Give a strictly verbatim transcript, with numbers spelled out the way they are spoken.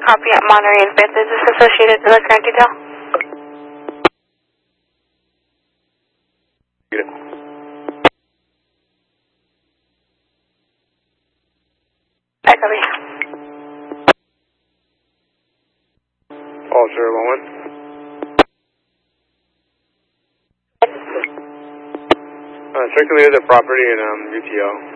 Copy at Monterey and Fifth. Is this associated to the current detail? Good. I copy. All zero one one. Uh, circulated the property in um, U T L.